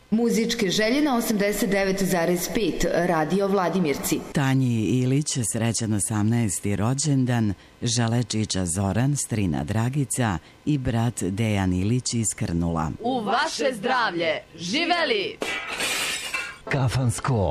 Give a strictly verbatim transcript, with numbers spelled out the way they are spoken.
Muzičke želje na osamdeset devet zarez pet Radio Vladimirci. Tanji Ilić srećan osamnaesti rođendan, žele čiča Zoran, strina Dragica i brat Dejan Ilić iz Krnula. U vaše zdravlje, živeli! Kafansko